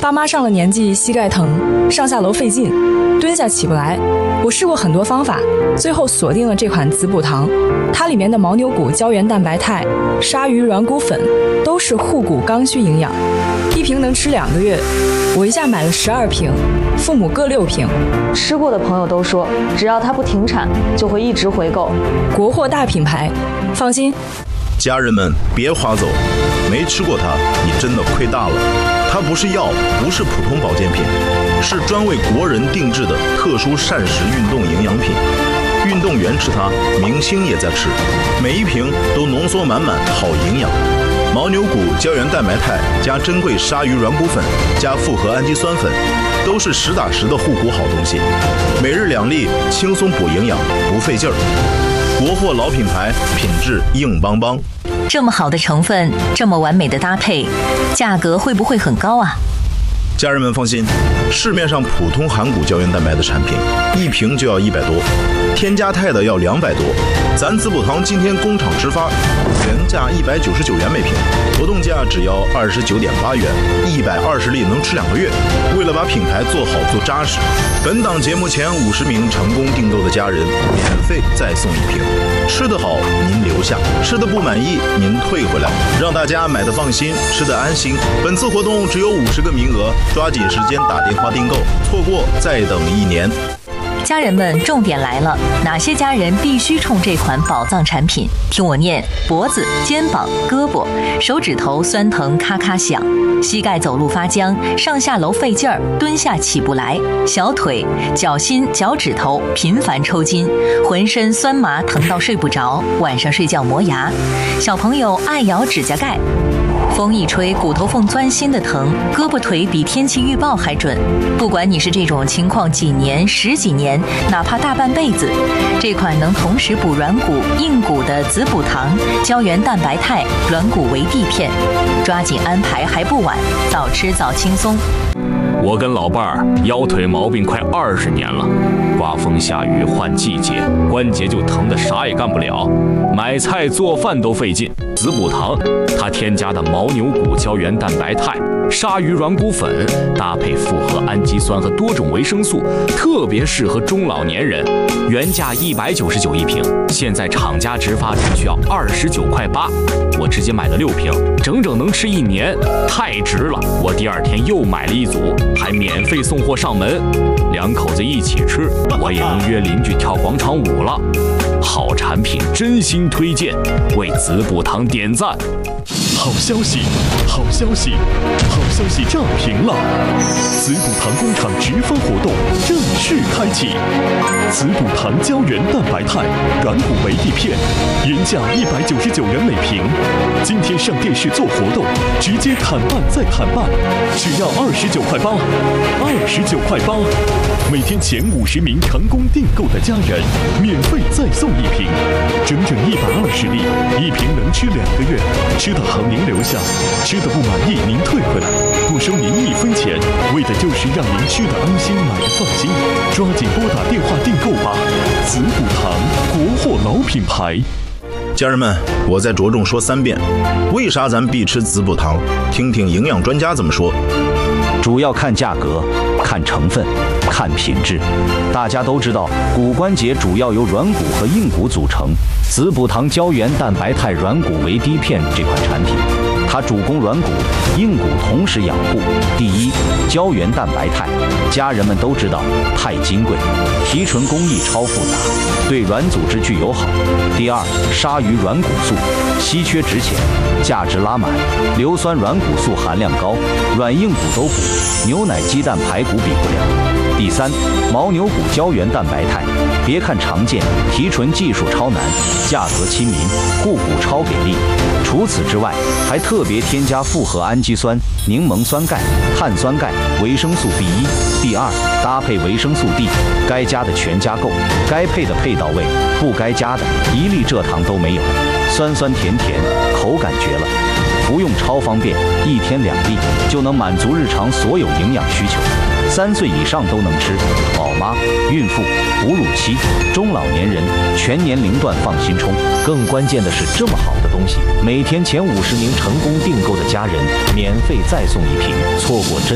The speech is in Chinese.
爸妈上了年纪，膝盖疼，上下楼费劲，蹲下起不来。我试过很多方法，最后锁定了这款子补糖。它里面的牦牛骨胶原蛋白肽、鲨鱼软骨粉都是护骨刚需营养，一瓶能吃2个月。我一下买了12瓶，父母各6瓶。 吃过的朋友都说，只要它不停产，就会一直回购。 国货大品牌，放心。 家人们别划走，没吃过它，你真的亏大了。它不是药，不是普通保健品，是专为国人定制的特殊膳食运动营养品。运动员吃它，明星也在吃，每一瓶都浓缩满满好营养。牦牛骨胶原蛋白肽加珍贵鲨鱼软骨粉加复合氨基酸粉，都是实打实的护骨好东西。每日2粒，轻松补营养，不费劲儿。国货老品牌，品质硬邦邦。 这么好的成分，这么完美的搭配，价格会不会很高啊？ 家人们放心，市面上普通含骨胶原蛋白的产品，一瓶就要100多，添加肽的要200多。咱子补堂今天工厂直发，原价199元每瓶，活动价只要29.8元，120粒能吃2个月。为了把品牌做好做扎实，本档节目前50名成功订购的家人，免费再送1瓶。吃得好您留下，吃得不满意您退回来，让大家买得放心，吃得安心。本次活动只有50个名额，抓紧时间打电话订购，错过再等1年。 家人们，重点来了，哪些家人必须冲这款宝藏产品？听我念：脖子、肩膀、胳膊、手指头酸疼咔咔响，膝盖走路发僵，上下楼费劲儿，蹲下起不来，小腿、脚心、脚趾头频繁抽筋，浑身酸麻疼到睡不着，晚上睡觉磨牙，小朋友爱咬指甲盖。风一吹，骨头缝钻心的疼，胳膊腿比天气预报还准。不管你是这种情况几年、10几年，哪怕大半辈子，这款能同时补软骨、硬骨的子补糖胶原蛋白肽软骨维 D 片，抓紧安排还不晚，早吃早轻松。 我跟老伴儿腰腿毛病快20年了，刮风下雨换季节，关节就疼得啥也干不了，买菜做饭都费劲。子补堂它添加的牦牛骨胶原蛋白肽、鲨鱼软骨粉，搭配复合氨基酸和多种维生素，特别适合中老年人。原价199一瓶，现在厂家直发只需要29.8块，我直接买了6瓶，整整能吃1年，太值了！我第2天又买了1组，还免费送货上门，2口子一起吃，我也能约邻居跳广场舞了。好产品真心推荐，为子补堂点赞。 好消息，好消息，好消息炸屏了！子补堂工厂直发活动正式开启，子补堂胶原蛋白肽软骨维 D 片，原价199元每瓶，今天上电视做活动，直接砍半再砍半，只要29.8块，29.8块，每天前50名成功订购的家人，免费再送1瓶，整整120粒，1瓶能吃2个月，吃得好您留下，吃得不满意您退回来，不收您1分钱，为的就是让您吃得安心，买得放心。抓紧拨打电话订购吧！子补堂，国货老品牌。 家人们，我再着重说3遍，为啥咱必吃子补堂？听听营养专家怎么说。 主要看价格，看成分，看品质。大家都知道，骨关节主要由软骨和硬骨组成。子补堂胶原蛋白肽软骨维 D 片这款产品，它主攻软骨、硬骨同时养护。第一，胶原蛋白肽，家人们都知道太金贵，提纯工艺超复杂，对软组织具友好。第二，鲨鱼软骨素，稀缺值钱，价值拉满，硫酸软骨素含量高，软硬骨都补，牛奶、鸡蛋、排骨比不了。第三，牦牛骨胶原蛋白肽，别看常见，提纯技术超难，价格亲民，护骨超给力。除此之外，还特别添加复合氨基酸、柠檬酸钙、碳酸钙、维生素 B1、B2，搭配维生素 D， 该加的全加够，该配的配到位，不该加的1粒蔗糖都没有，酸酸甜甜，口感绝了。服用超方便，1天2粒就能满足日常所有营养需求。3岁以上都能吃，宝妈、孕妇、哺乳期、中老年人全年龄段放心冲。更关键的是，这么好的东西，每天前50名成功订购的家人，免费再送1瓶，错过真